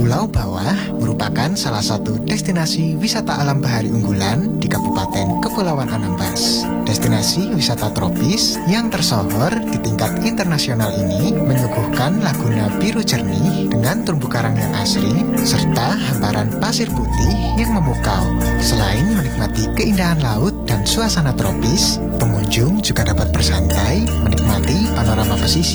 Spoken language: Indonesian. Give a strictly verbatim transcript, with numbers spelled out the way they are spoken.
Pulau Bawah merupakan salah satu destinasi wisata alam bahari unggulan di Kabupaten Kepulauan Anambas. Destinasi wisata tropis yang tersohor di tingkat internasional ini menyuguhkan laguna biru jernih dengan terumbu karang yang asri serta hamparan pasir putih yang memukau. Selain menikmati keindahan laut dan suasana tropis, pengunjung juga dapat bersantai menikmati panorama pesisir